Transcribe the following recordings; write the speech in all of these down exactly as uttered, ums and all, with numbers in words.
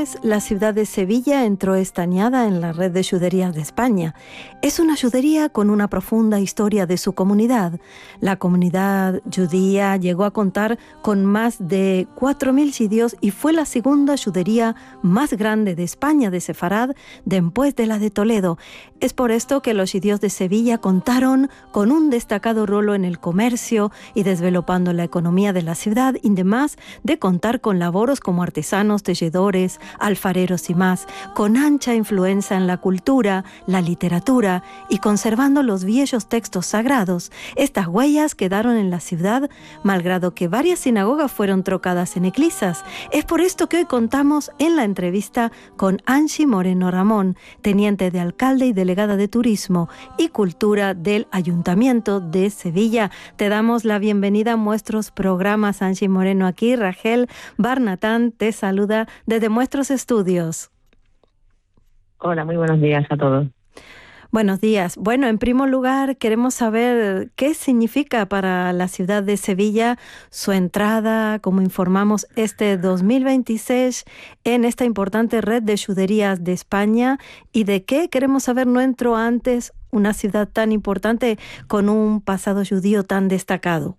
meses, la ciudad de Sevilla entró estañada en la red de juderías de España. Es una judería con una profunda historia de su comunidad. La comunidad judía llegó a contar con más de cuatro mil judíos y fue la segunda judería más grande de España de Sefarad después de la de Toledo. Es por esto que los judíos de Sevilla contaron con un destacado rol en el comercio y desvelopando la economía de la ciudad, además de contar con laboros como artesanos, tejedores, alfareros y más, con ancha influencia en la cultura, la literatura y conservando los viejos textos sagrados. Estas huellas quedaron en la ciudad, malgrado que varias sinagogas fueron trocadas en eclisas. Es por esto que hoy contamos en la entrevista con Angie Moreno Ramón, teniente de alcalde y delegada de Turismo y Cultura del Ayuntamiento de Sevilla. Te damos la bienvenida a nuestros programas, Angie Moreno, aquí. Rachel Barnatán te saluda desde nuestros estudios. Hola, muy buenos días a todos. Buenos días. Bueno, en primer lugar, queremos saber qué significa para la ciudad de Sevilla su entrada, como informamos, este dos mil veintiséis en esta importante red de juderías de España, y de qué queremos saber no entró antes una ciudad tan importante con un pasado judío tan destacado.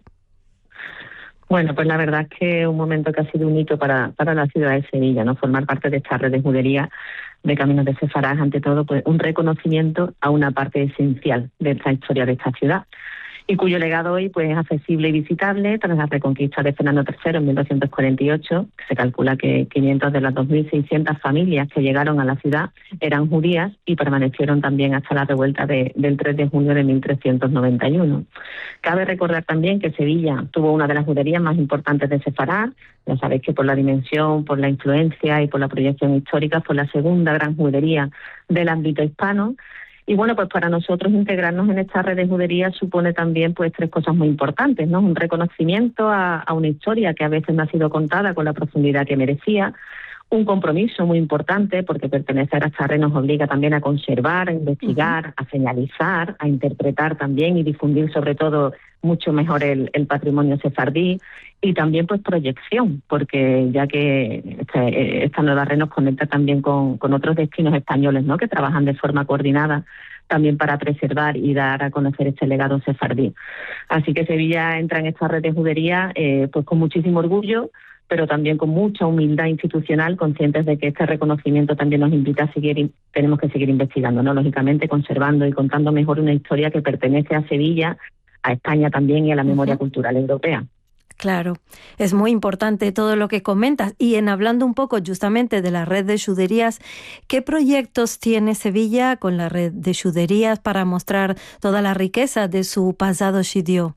Bueno, pues la verdad es que un momento que ha sido un hito para, para la ciudad de Sevilla, ¿no? Formar parte de esta red de judería de Caminos de Sefarad, ante todo, pues un reconocimiento a una parte esencial de esta historia de esta ciudad, y cuyo legado hoy pues es accesible y visitable tras la reconquista de Fernando tercero en mil doscientos cuarenta y ocho. Se calcula que quinientas de las dos mil seiscientas familias que llegaron a la ciudad eran judías y permanecieron también hasta la revuelta de, del tres de junio de mil trescientos noventa y uno. Cabe recordar también que Sevilla tuvo una de las juderías más importantes de Sefarad. Ya sabéis que por la dimensión, por la influencia y por la proyección histórica fue la segunda gran judería del ámbito hispano. Y bueno, pues para nosotros integrarnos en esta red de judería supone también pues tres cosas muy importantes, ¿no? Un reconocimiento a, a una historia que a veces no ha sido contada con la profundidad que merecía, un compromiso muy importante, porque pertenecer a esta red nos obliga también a conservar, a investigar, uh-huh. a señalizar, a interpretar también y difundir sobre todo mucho mejor el, el patrimonio sefardí, y también pues proyección, porque ya que este, esta nueva red nos conecta también con, con otros destinos españoles, ¿no? Que trabajan de forma coordinada también para preservar y dar a conocer este legado sefardí. Así que Sevilla entra en esta red de judería eh, pues con muchísimo orgullo, pero también con mucha humildad institucional, conscientes de que este reconocimiento también nos invita a seguir, tenemos que seguir investigando, ¿no? Lógicamente conservando y contando mejor una historia que pertenece a Sevilla, a España también y a la memoria uh-huh. cultural europea. Claro, es muy importante todo lo que comentas. Y en hablando un poco justamente de la red de juderías, ¿qué proyectos tiene Sevilla con la red de juderías para mostrar toda la riqueza de su pasado judío?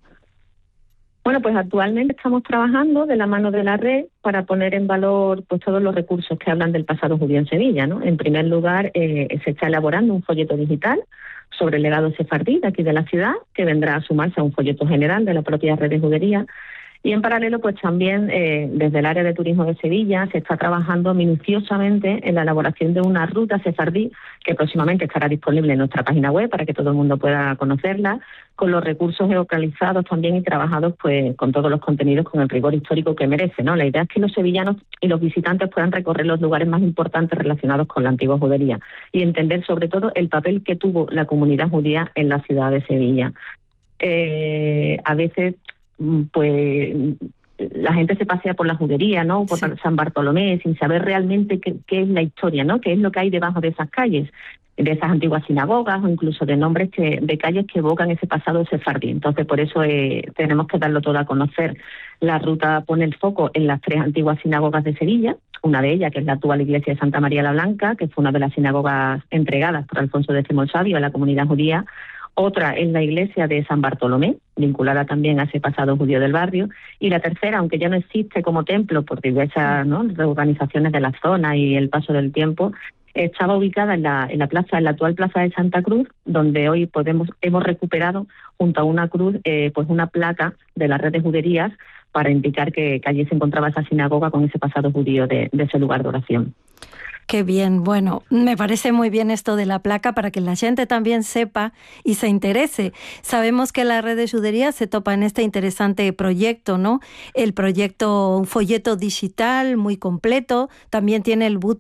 Bueno, pues actualmente estamos trabajando de la mano de la red para poner en valor pues todos los recursos que hablan del pasado judío en Sevilla, ¿no? En primer lugar, eh, se está elaborando un folleto digital sobre el legado sefardí de aquí de la ciudad, que vendrá a sumarse a un folleto general de la propia red de judería. Y en paralelo, pues también eh, desde el área de turismo de Sevilla se está trabajando minuciosamente en la elaboración de una ruta sefardí que próximamente estará disponible en nuestra página web para que todo el mundo pueda conocerla, con los recursos geolocalizados también y trabajados pues con todos los contenidos con el rigor histórico que merece, ¿no? La idea es que los sevillanos y los visitantes puedan recorrer los lugares más importantes relacionados con la antigua judería y entender sobre todo el papel que tuvo la comunidad judía en la ciudad de Sevilla. Eh, a veces pues la gente se pasea por la judería, ¿no? Por sí. San Bartolomé, sin saber realmente qué, qué es la historia, ¿no? Qué es lo que hay debajo de esas calles, de esas antiguas sinagogas o incluso de nombres que, de calles que evocan ese pasado sefardí. Entonces, por eso eh, tenemos que darlo todo a conocer. La ruta pone el foco en las tres antiguas sinagogas de Sevilla, una de ellas que es la actual iglesia de Santa María la Blanca, que fue una de las sinagogas entregadas por Alfonso décimo el Sabio a la comunidad judía. Otra es la iglesia de San Bartolomé, vinculada también a ese pasado judío del barrio. Y la tercera, aunque ya no existe como templo por diversas ¿no? reorganizaciones de la zona y el paso del tiempo, estaba ubicada en la, en la plaza, en la actual plaza de Santa Cruz, donde hoy podemos hemos recuperado junto a una cruz eh, pues una placa de la red de juderías para indicar que, que allí se encontraba esa sinagoga con ese pasado judío de, de ese lugar de oración. Qué bien, bueno, me parece muy bien esto de la placa para que la gente también sepa y se interese. Sabemos que la red de judería se topa en este interesante proyecto, ¿no? El proyecto, un folleto digital muy completo, también tiene el